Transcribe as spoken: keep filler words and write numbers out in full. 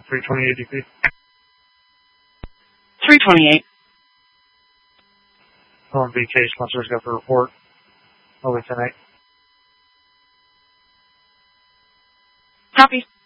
three twenty-eight D P. three twenty-eight. Norm V K, sponsors got the report. Over tonight. Copy.